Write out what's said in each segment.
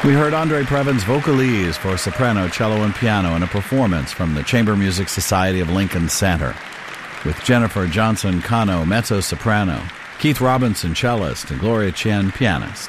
We heard Andre Previn's Vocalese for soprano, cello, and piano in a performance from the Chamber Music Society of Lincoln Center, with Jennifer Johnson Cano, mezzo-soprano, Keith Robinson, cellist, and Gloria Chen, pianist.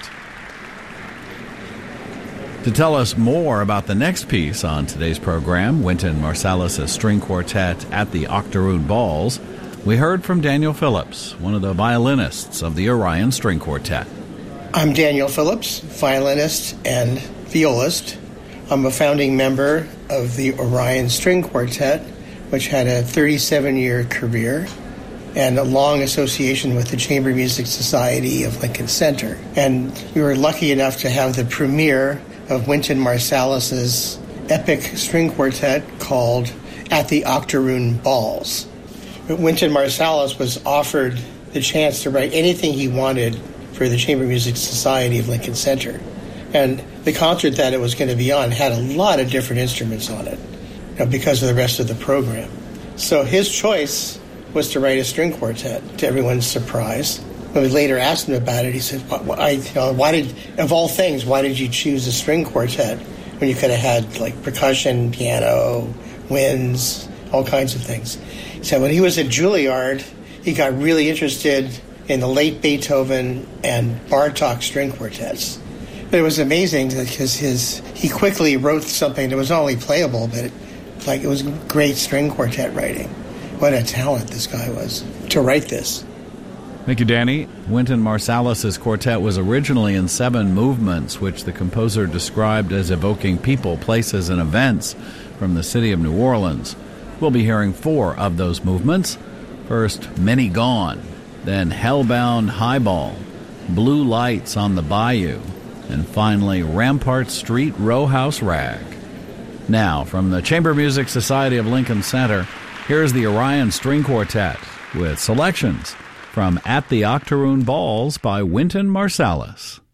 To tell us more about the next piece on today's program, Wynton Marsalis' string quartet at the Octoroon Balls, we heard from Daniel Phillips, one of the violinists of the Orion String Quartet. I'm Daniel Phillips, violinist and violist. I'm a founding member of the Orion String Quartet, which had a 37-year career and a long association with the Chamber Music Society of Lincoln Center. And we were lucky enough to have the premiere of Wynton Marsalis' epic string quartet called At the Octoroon Balls. Wynton Marsalis was offered the chance to write anything he wanted for the Chamber Music Society of Lincoln Center. And the concert that it was going to be on had a lot of different instruments on it, because of the rest of the program. So his choice was to write a string quartet, to everyone's surprise. When we later asked him about it, he said, why did you choose a string quartet when you could have had like percussion, piano, winds, all kinds of things? He said when he was at Juilliard, he got really interested in the late Beethoven and Bartók string quartets. But it was amazing because he quickly wrote something that was not only playable, but it was great string quartet writing. What a talent this guy was to write this. Thank you, Danny. Wynton Marsalis' quartet was originally in 7 movements, which the composer described as evoking people, places, and events from the city of New Orleans. We'll be hearing 4 of those movements. First, Many Gone, then Hellbound Highball, Blue Lights on the Bayou, and finally Rampart Street Row House Rag. Now, from the Chamber Music Society of Lincoln Center, here's the Orion String Quartet with selections from At the Octoroon Balls by Wynton Marsalis.